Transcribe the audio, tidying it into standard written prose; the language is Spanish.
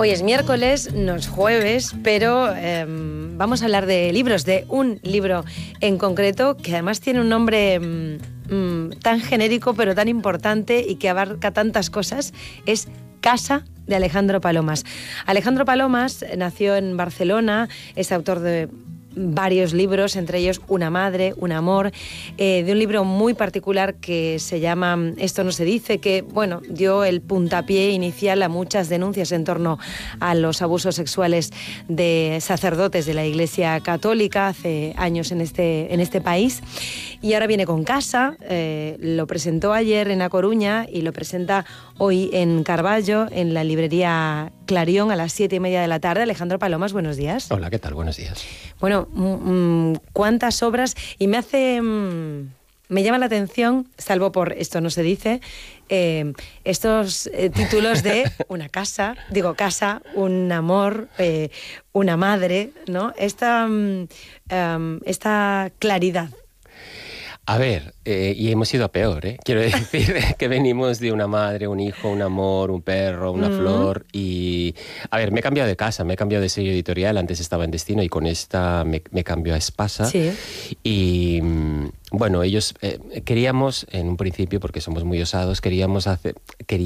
Hoy es miércoles, no es jueves, pero vamos a hablar de libros, de un libro en concreto que además tiene un nombre tan genérico pero tan importante y que abarca tantas cosas. Es Casa, de Alejandro Palomas. Alejandro Palomas nació en Barcelona, es autor de varios libros, entre ellos Una madre, un amor, de un libro muy particular que se llama Esto no se dice, que bueno, dio el puntapié inicial a muchas denuncias en torno a los abusos sexuales de sacerdotes de la Iglesia Católica hace años en este país. Y ahora viene con Casa, lo presentó ayer en A Coruña y lo presenta hoy en Carballo, en la librería Clarión, a las 7:30 de la tarde. Alejandro Palomas, buenos días. Hola, ¿qué tal? Buenos días. Bueno, cuántas obras, y me llama la atención, salvo por Esto no se dice, estos títulos de una casa, un amor, una madre, ¿no? Esta claridad. A ver, y hemos ido a peor, ¿eh? Quiero decir que venimos de una madre, un hijo, un amor, un perro, una flor y... A ver, me he cambiado de casa, me he cambiado de sello editorial, antes estaba en Destino y con esta me cambio a Espasa. Sí. Y bueno, ellos queríamos, en un principio, porque somos muy osados, queríamos